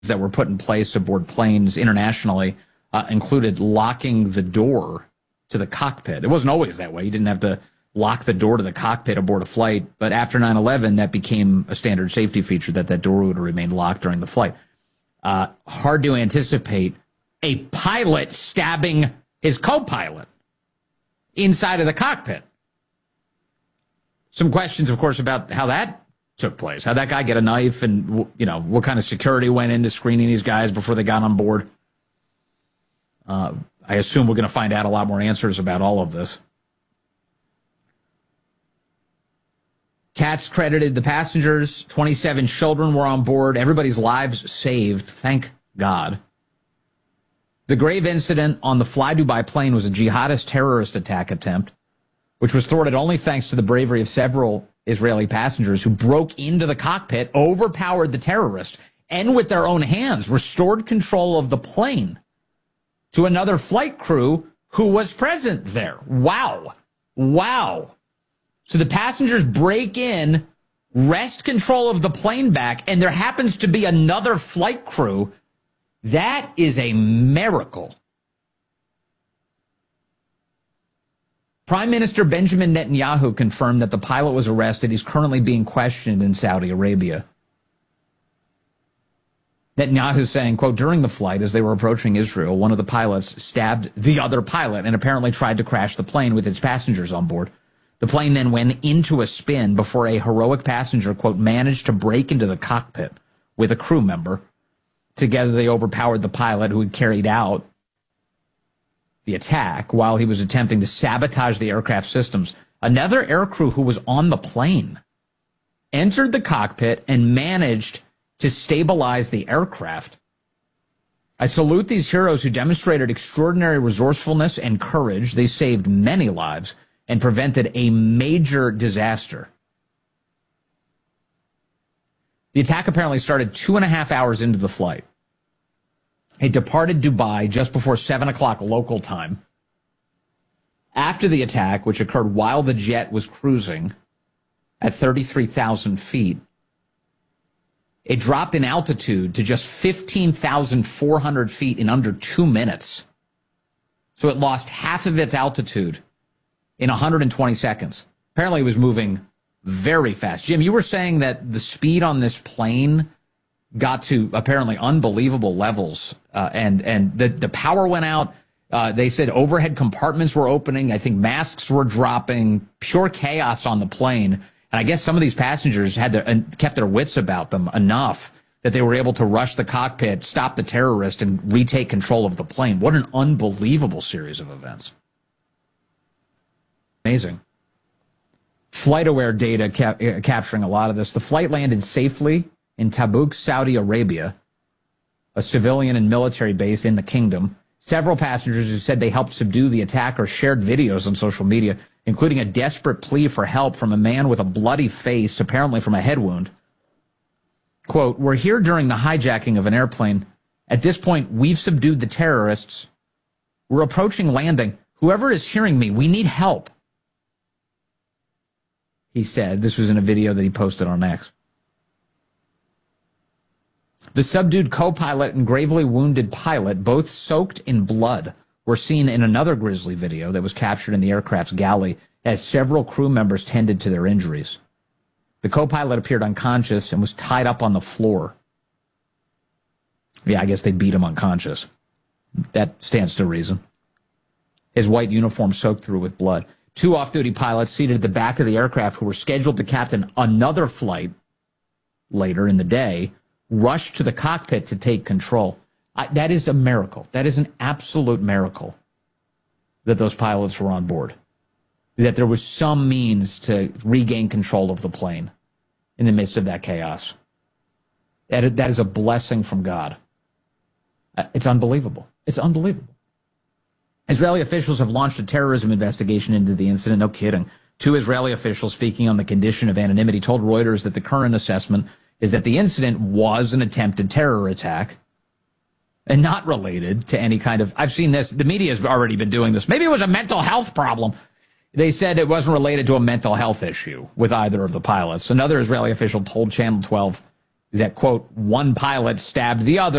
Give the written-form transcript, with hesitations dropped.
that were put in place aboard planes internationally included locking the door to the cockpit. It wasn't always that way. You didn't have to lock the door to the cockpit aboard a flight. But after 9/11, that became a standard safety feature that door would remain locked during the flight. Hard to anticipate a pilot stabbing his co-pilot inside of the cockpit. Some questions, of course, about how that took place. How'd that guy get a knife, and, you know, what kind of security went into screening these guys before they got on board? I assume we're going to find out a lot more answers about all of this. Katz credited the passengers. 27 children were on board. Everybody's lives saved. Thank God. The grave incident on the Fly Dubai plane was a jihadist terrorist attack attempt, which was thwarted only thanks to the bravery of several Israeli passengers who broke into the cockpit, overpowered the terrorist, and with their own hands restored control of the plane to another flight crew who was present there. Wow. Wow. So the passengers break in, wrest control of the plane back, and there happens to be another flight crew. That is a miracle. Prime Minister Benjamin Netanyahu confirmed that the pilot was arrested. He's currently being questioned in Saudi Arabia. Netanyahu saying, quote, during the flight, as they were approaching Israel, one of the pilots stabbed the other pilot and apparently tried to crash the plane with its passengers on board. The plane then went into a spin before a heroic passenger, quote, managed to break into the cockpit with a crew member. Together, they overpowered the pilot who had carried out the attack while he was attempting to sabotage the aircraft systems. Another aircrew who was on the plane entered the cockpit and managed to stabilize the aircraft. I salute these heroes who demonstrated extraordinary resourcefulness and courage. They saved many lives and prevented a major disaster. The attack apparently started 2.5 hours into the flight. It departed Dubai just before 7 o'clock local time. After the attack, which occurred while the jet was cruising at 33,000 feet, it dropped in altitude to just 15,400 feet in under 2 minutes. So it lost half of its altitude in 120 seconds. Apparently it was moving very fast. Jim, you were saying that the speed on this plane got to apparently unbelievable levels, and the power went out. They said overhead compartments were opening. I think masks were dropping. Pure chaos on the plane. And I guess some of these passengers had kept their wits about them enough that they were able to rush the cockpit, stop the terrorist, and retake control of the plane. What an unbelievable series of events. Amazing. FlightAware data capturing a lot of this. The flight landed safely in Tabuk, Saudi Arabia, a civilian and military base in the kingdom. Several passengers who said they helped subdue the attacker shared videos on social media, including a desperate plea for help from a man with a bloody face, apparently from a head wound. Quote, we're here during the hijacking of an airplane. At this point, we've subdued the terrorists. We're approaching landing. Whoever is hearing me, we need help. He said. This was in a video that he posted on X. The subdued co-pilot and gravely wounded pilot, both soaked in blood, were seen in another grisly video that was captured in the aircraft's galley as several crew members tended to their injuries. The co-pilot appeared unconscious and was tied up on the floor. Yeah, I guess they beat him unconscious. That stands to reason. His white uniform soaked through with blood. 2 off-duty pilots seated at the back of the aircraft who were scheduled to captain another flight later in the day rushed to the cockpit to take control. That is a miracle. That is an absolute miracle that those pilots were on board, that there was some means to regain control of the plane in the midst of that chaos. That is a blessing from God. It's unbelievable. It's unbelievable. Israeli officials have launched a terrorism investigation into the incident. No kidding. 2 Israeli officials speaking on the condition of anonymity told Reuters that the current assessment is that the incident was an attempted terror attack and not related to any kind of, I've seen this, the media has already been doing this. Maybe it was a mental health problem. They said it wasn't related to a mental health issue with either of the pilots. Another Israeli official told Channel 12 that, quote, one pilot stabbed the other